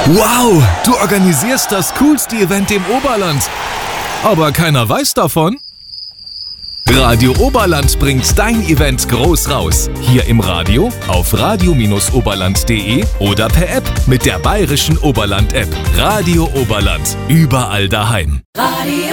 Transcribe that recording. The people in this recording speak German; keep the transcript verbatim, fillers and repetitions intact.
Wow, du organisierst das coolste Event im Oberland. Aber keiner weiß davon? Radio Oberland bringt dein Event groß raus. Hier im Radio, auf radio oberland punkt de oder per App mit der bayerischen Oberland-App. Radio Oberland, überall daheim. Radio